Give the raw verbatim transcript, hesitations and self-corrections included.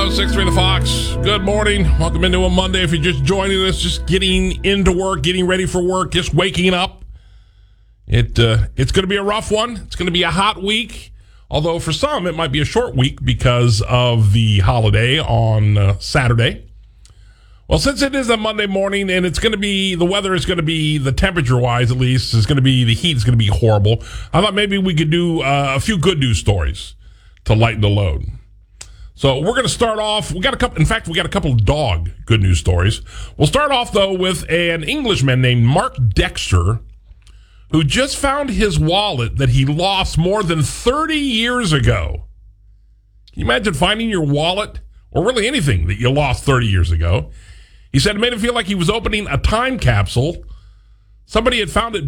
oh six three The Fox. Good morning. Welcome into a Monday. If you're just joining us, just getting into work, getting ready for work, just waking up. It uh, It's going to be a rough one. It's going to be a hot week. Although for some, it might be a short week because of the holiday on uh, Saturday. Well, since it is a Monday morning and it's going to be, the weather is going to be, the temperature-wise at least, is going to be, the heat is going to be horrible. I thought maybe we could do uh, a few good news stories to lighten the load. So we're going to start off, we got a couple, in fact, we got a couple of dog good news stories. We'll start off, though, with an Englishman named Mark Dexter, who just found his wallet that he lost more than thirty years ago. Can you imagine finding your wallet, or really anything that you lost thirty years ago? He said it made him feel like he was opening a time capsule. Somebody had found it